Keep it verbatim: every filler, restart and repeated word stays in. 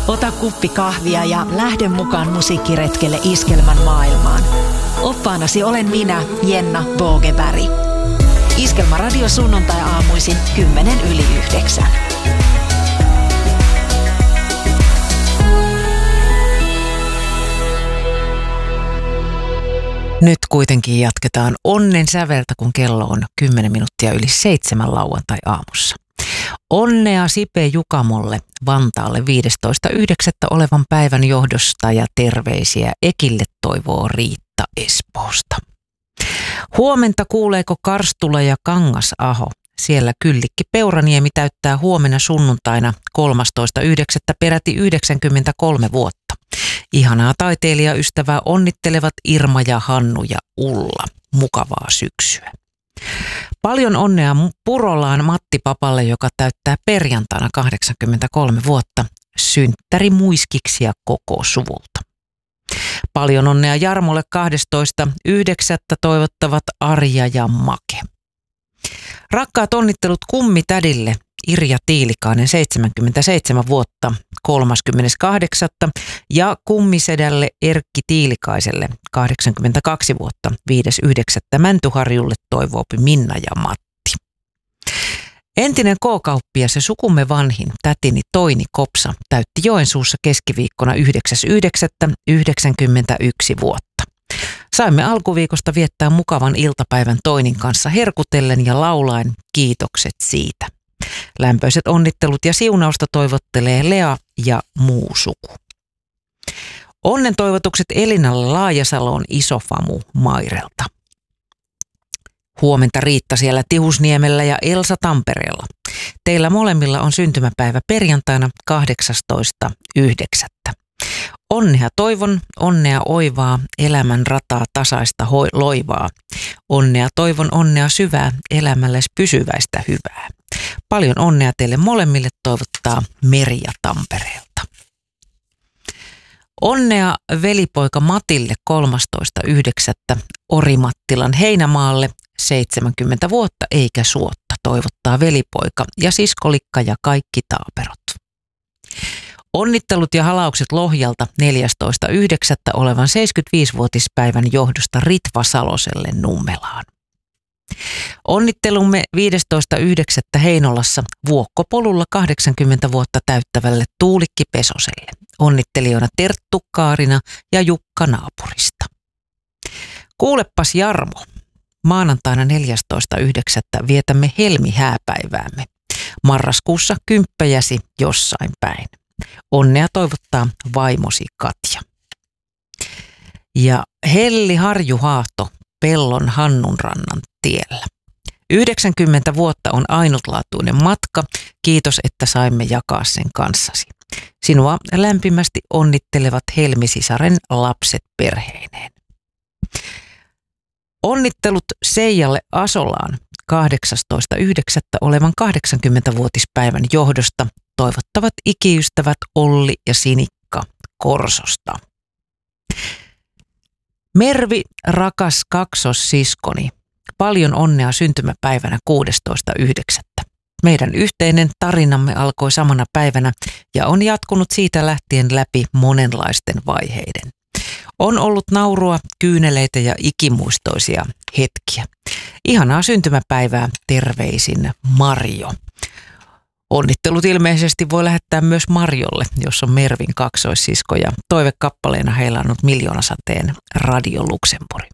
Ota kuppi kahvia ja lähde mukaan musiikkiretkelle Iskelmän maailmaan. Oppaanasi olen minä, Jenna Bogeberg. Iskelmä radio sunnuntai-aamuisin kymmenen yli yhdeksän. Nyt kuitenkin jatketaan onnen säveltä, kun kello on kymmenen minuuttia yli seitsemän lauantai-aamussa. Onnea Sipe Jukamolle Vantaalle viidestoista yhdeksättä olevan päivän johdosta ja terveisiä Ekille toivoo Riitta Espoosta. Huomenta kuuleeko Karstula ja Kangasaho. Siellä Kyllikki Peuraniemi täyttää huomenna sunnuntaina kolmastoista yhdeksättä peräti yhdeksänkymmentäkolme vuotta. Ihanaa taiteilijaystävää onnittelevat Irma ja Hannu ja Ulla. Mukavaa syksyä. Paljon onnea Purolaan Matti Papalle, joka täyttää perjantaina kahdeksankymmentäkolme vuotta. Synttäri muiskiksi ja koko suvulta. Paljon onnea Jarmolle kahdestoista yhdeksättä toivottavat Arja ja Make. Rakkaat onnittelut kummitädille Irja Tiilikainen seitsemänkymmentäseitsemän vuotta kolmaskymmeneskahdeksas ja kummisedälle Erkki Tiilikaiselle kahdeksankymmentäkaksi vuotta viides yhdeksättä Mäntyharjulle toivoopi Minna ja Matti. Entinen K-kauppias ja sukumme vanhin tätini Toini Kopsa täytti Joensuussa keskiviikkona yhdeksäs yhdeksättä yhdeksänkymmentäyksi vuotta. Saimme alkuviikosta viettää mukavan iltapäivän Toinin kanssa herkutellen ja laulaen kiitokset siitä. Lämpöiset onnittelut ja siunausta toivottelee Lea ja muu suku. Onnen toivotukset Elinalle Laajasaloon Isofamu Mairelta. Huomenta Riitta siellä Tihusniemellä ja Elsa Tampereella. Teillä molemmilla on syntymäpäivä perjantaina kahdeksastoista yhdeksättä Onnea toivon, onnea oivaa, elämän rataa tasaista hoi- loivaa. Onnea toivon, onnea syvää, elämälles pysyväistä hyvää. Paljon onnea teille molemmille toivottaa Merja Tampereelta. Onnea velipoika Matille kolmastoista yhdeksättä Orimattilan Heinämaalle seitsemänkymmentä vuotta eikä suotta toivottaa velipoika ja siskolikka ja kaikki taaperot. Onnittelut ja halaukset Lohjalta neljästoista yhdeksättä olevan seitsemänkymmentäviisivuotispäivän johdosta Ritva Saloselle Nummelaan. Onnittelumme viidestoista yhdeksättä Heinolassa Vuokkopolulla kahdeksankymmentä vuotta täyttävälle Tuulikki Pesoselle. Onnittelijoina Terttu, Kaarina ja Jukka naapurista. Kuulepas Jarmo, maanantaina neljästoista yhdeksättä vietämme helmihääpäiväämme. Marraskuussa kymppäjäsi jossain päin. Onnea toivottaa vaimosi Katja. Ja Helli Harju Haahto Pellon Hannunrannan tiellä. yhdeksänkymmentä vuotta on ainutlaatuinen matka. Kiitos, että saimme jakaa sen kanssasi. Sinua lämpimästi onnittelevat Helmi-sisaren lapset perheineen. Onnittelut Seijalle Asolaan kahdeksastoista yhdeksättä olevan kahdeksankymmentävuotispäivän johdosta toivottavat ikiystävät Olli ja Sinikka Korsosta. Mervi, rakas kaksossiskoni, paljon onnea syntymäpäivänä kuudestoista yhdeksättä Meidän yhteinen tarinamme alkoi samana päivänä ja on jatkunut siitä lähtien läpi monenlaisten vaiheiden. On ollut naurua, kyyneleitä ja ikimuistoisia hetkiä. Ihanaa syntymäpäivää, terveisin Marjo. Onnittelut ilmeisesti voi lähettää myös Marjolle, jos on Mervin kaksoissisko, ja toivekappaleena heillä on ollut Miljoonasateen Radio Luxemburg.